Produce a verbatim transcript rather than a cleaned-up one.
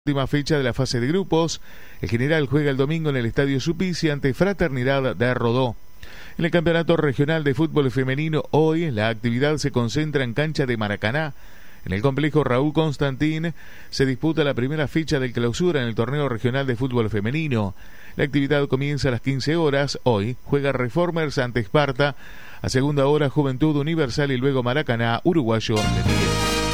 Última fecha de la fase de grupos. El General juega el domingo en el Estadio Supici ante Fraternidad de Rodó. En el Campeonato Regional de Fútbol Femenino, hoy la actividad se concentra en cancha de Maracaná. En el complejo Raúl Constantín se disputa la primera fecha del clausura en el Torneo Regional de Fútbol Femenino. La actividad comienza a las quince horas. Hoy juega Reformers ante Esparta. A segunda hora Juventud Universal y luego Maracaná, Uruguayo de Miguel.